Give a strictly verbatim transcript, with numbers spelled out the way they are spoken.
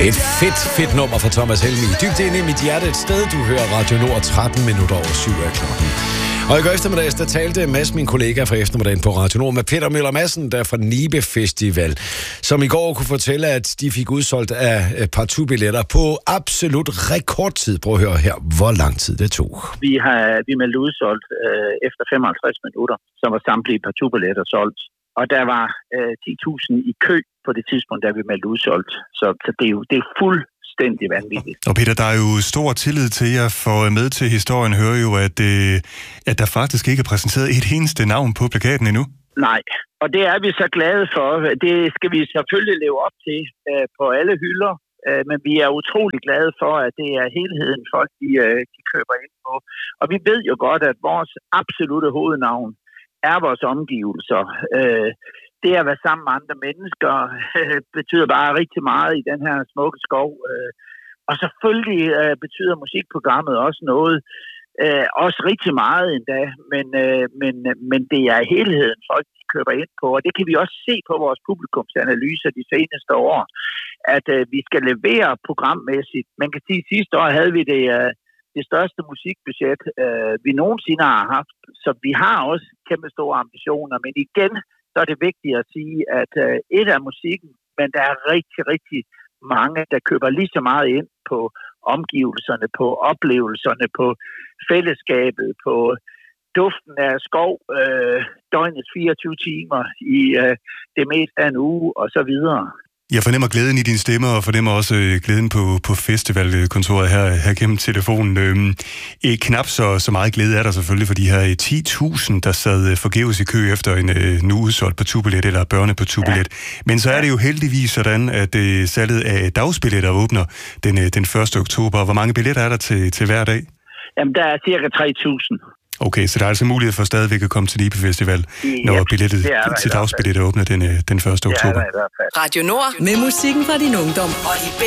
Et fedt, fedt nummer fra Thomas Helmig. Dybt inde i mit hjerte et sted, du hører Radio Nord tretten minutter over syv af klokken. Og i går eftermiddags, der talte Mads, min kollega fra eftermiddagen på Radio Nord, med Peter Møller Madsen, der fra Nibe Festival, som i går kunne fortælle, at de fik udsolgt af partout-billetter på absolut rekordtid. Prøv at høre her, hvor lang tid det tog. Vi har vi meldte udsolgt øh, efter femoghalvtreds minutter, så var samtlige partout-billetter solgt. Og der var øh, ti tusind i kø på det tidspunkt, da vi meldte udsolgt. Så, så det er jo det er fuldstændig vanvittigt. Og Peter, der er jo stor tillid til jer, for med til historien hører jo, at, øh, at der faktisk ikke er præsenteret et eneste navn på plakaten endnu. Nej, og det er vi så glade for. Det skal vi selvfølgelig leve op til øh, på alle hylder. Øh, men vi er utrolig glade for, at det er helheden folk, de, øh, de køber ind på. Og vi ved jo godt, at vores absolutte hovednavn er vores omgivelser. Øh, det at være sammen med andre mennesker øh, betyder bare rigtig meget i den her smukke skov. Øh, og selvfølgelig øh, betyder musikprogrammet også noget. Øh, også rigtig meget endda. Men, øh, men, men det er helheden folk de køber ind på. Og det kan vi også se på vores publikumsanalyser de seneste år. At øh, vi skal levere programmæssigt. Man kan sige, at sidste år havde vi det... Øh, det største musikbudget, øh, vi nogensinde har haft. Så vi har også kæmpe store ambitioner. Men igen, så er det vigtigt at sige, at øh, et er musikken, men der er rigtig, rigtig mange, der køber lige så meget ind på omgivelserne, på oplevelserne, på fællesskabet, på duften af skov, øh, døgnets fireogtyve timer i øh, det meste af en uge, og så videre. Jeg fornemmer glæden i dine stemmer, og fornemmer også glæden på, på festivalkontoret her, her gennem telefonen. Øhm, knap så, så meget glæde er der selvfølgelig for de her ti tusind, der sad forgæves i kø efter en øh, nu udsolgt partout-billet eller børne-partout-billet. Ja. Men så er det jo heldigvis sådan, at øh, salget af dagsbilletter åbner den, øh, den første oktober. Hvor mange billetter er der til, til hver dag? Jamen, der er cirka tre tusind. Okay, så der er altså mulighed for stadigvæk at komme til Nibe Festival, når yep, billettet til dagsbilletter åbner den, den første oktober. Radio Nord med musikken fra din ungdom. Og